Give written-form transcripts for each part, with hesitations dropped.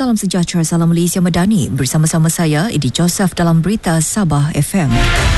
Salam sejahtera, salam Malaysia Madani. Bersama-sama saya, Edi Joseph dalam Berita Sabah FM.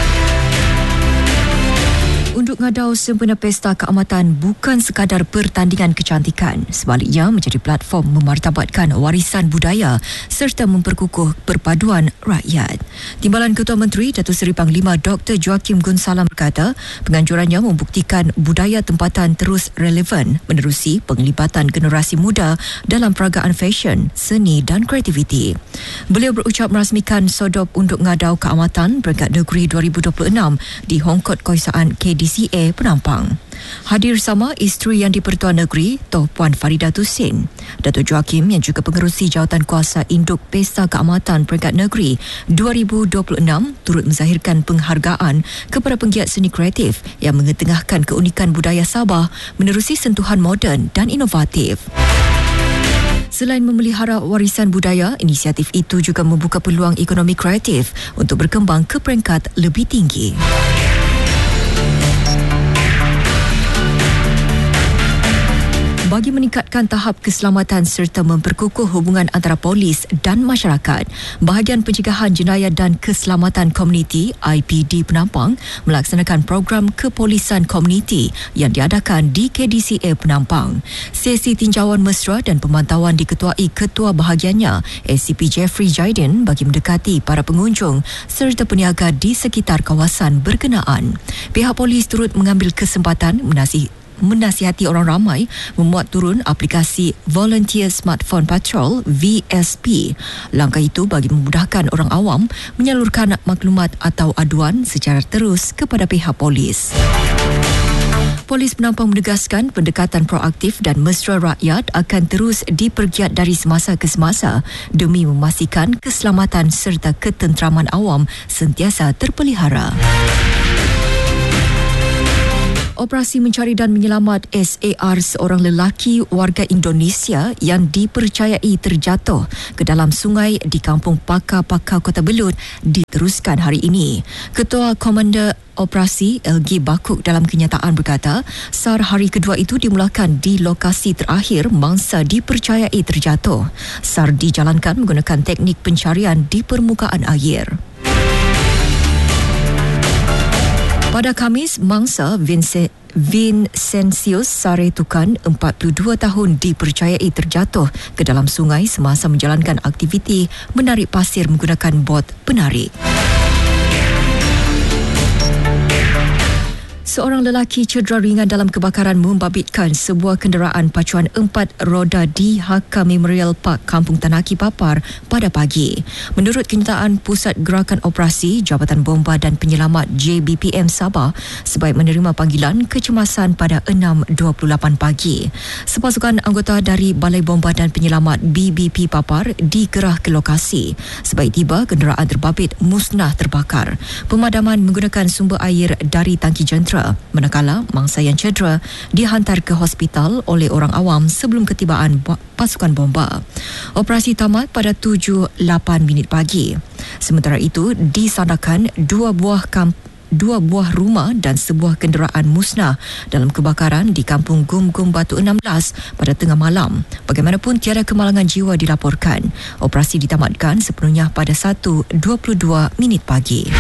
Unduk Ngadau sempena Pesta Keamatan bukan sekadar pertandingan kecantikan, sebaliknya menjadi platform memartabatkan warisan budaya serta memperkukuh perpaduan rakyat. Timbalan Ketua Menteri Datuk Seri Panglima Dr. Joachim Gunsalam berkata, penganjurannya membuktikan budaya tempatan terus relevan menerusi penglibatan generasi muda dalam peragaan fashion, seni dan kreativiti. Beliau berucap merasmikan sodop Unduk Ngadau Keamatan Peringkat Negeri 2026 di Hongkot Koisaan KDCA Penampang. Hadir sama isteri Yang di-Pertuan Negeri, Toh Puan Farida Tusin. Datuk Joachim yang juga pengerusi jawatan kuasa induk Pesta Keamatan Peringkat Negeri 2026 turut menzahirkan penghargaan kepada penggiat seni kreatif yang mengetengahkan keunikan budaya Sabah menerusi sentuhan moden dan inovatif. Selain memelihara warisan budaya, inisiatif itu juga membuka peluang ekonomi kreatif untuk berkembang ke peringkat lebih tinggi. Bagi meningkatkan tahap keselamatan serta memperkukuh hubungan antara polis dan masyarakat, Bahagian Pencegahan Jenayah dan Keselamatan Komuniti IPD Penampang melaksanakan program kepolisan komuniti yang diadakan di KDCA Penampang. Sesi tinjauan mesra dan pemantauan diketuai Ketua Bahagiannya ACP Jeffrey Jaiden bagi mendekati para pengunjung serta peniaga di sekitar kawasan berkenaan. Pihak polis turut mengambil kesempatan menasihati orang ramai memuat turun aplikasi Volunteer Smartphone Patrol VSP. Langkah itu bagi memudahkan orang awam menyalurkan maklumat atau aduan secara terus kepada pihak polis. Polis Penampang menegaskan pendekatan proaktif dan mesra rakyat akan terus dipergiat dari semasa ke semasa demi memastikan keselamatan serta ketenteraman awam sentiasa terpelihara. Operasi mencari dan menyelamat SAR seorang lelaki warga Indonesia yang dipercayai terjatuh ke dalam sungai di Kampung Pakar-Pakar Kota Belud diteruskan hari ini. Ketua Komander Operasi LG Bakuk dalam kenyataan berkata, SAR hari kedua itu dimulakan di lokasi terakhir mangsa dipercayai terjatuh. SAR dijalankan menggunakan teknik pencarian di permukaan air. Pada Khamis, mangsa Vincentius Sare Tukan, 42 tahun, dipercayai terjatuh ke dalam sungai semasa menjalankan aktiviti menarik pasir menggunakan bot penarik. Seorang lelaki cedera ringan dalam kebakaran membabitkan sebuah kenderaan pacuan 4 roda di Hakka Memorial Park, Kampung Tanaki Papar pada pagi. Menurut kenyataan Pusat Gerakan Operasi Jabatan Bomba dan Penyelamat JBPM Sabah, sebaik menerima panggilan kecemasan pada 6.28 pagi. Sepasukan anggota dari Balai Bomba dan Penyelamat BBP Papar dikerah ke lokasi. Sebaik tiba, kenderaan terbabit musnah terbakar. Pemadaman menggunakan sumber air dari tangki jentera. Manakala mangsa yang cedera dihantar ke hospital oleh orang awam sebelum ketibaan pasukan bomba. Operasi tamat pada 7.08 pagi. Sementara itu, disandarkan dua buah rumah dan sebuah kenderaan musnah dalam kebakaran di Kampung Gum-Gum Batu 16 pada tengah malam. Bagaimanapun, tiada kemalangan jiwa dilaporkan. Operasi ditamatkan sepenuhnya pada 1.22 pagi.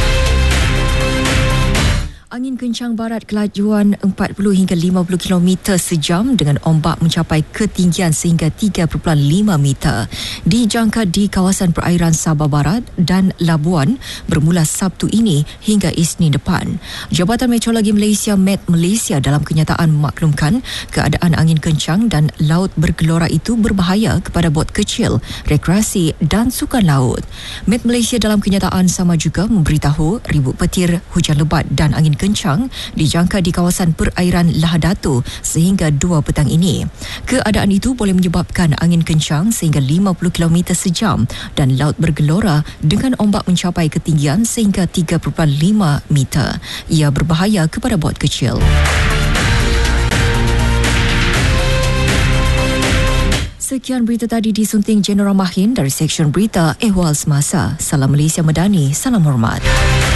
Angin kencang barat kelajuan 40 hingga 50 km sejam dengan ombak mencapai ketinggian sehingga 3.5 meter dijangka di kawasan perairan Sabah Barat dan Labuan bermula Sabtu ini hingga Isnin depan. Jabatan Meteorologi Malaysia Met Malaysia dalam kenyataan memaklumkan keadaan angin kencang dan laut bergelora itu berbahaya kepada bot kecil, rekreasi dan sukan laut. Met Malaysia dalam kenyataan sama juga memberitahu ribut petir, hujan lebat dan angin kencang dijangka di kawasan perairan Lahadatu sehingga 2 petang ini. Keadaan itu boleh menyebabkan angin kencang sehingga 50 km sejam dan laut bergelora dengan ombak mencapai ketinggian sehingga 3.5 meter. Ia berbahaya kepada bot kecil. Sekian berita tadi disunting Jeneral Mahin dari Seksyen Berita Ehwal Semasa. Salam Malaysia Madani, salam hormat.